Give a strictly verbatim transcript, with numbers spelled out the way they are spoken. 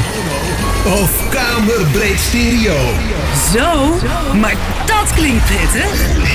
of kamerbreed stereo? Zo, maar dat klinkt prettig.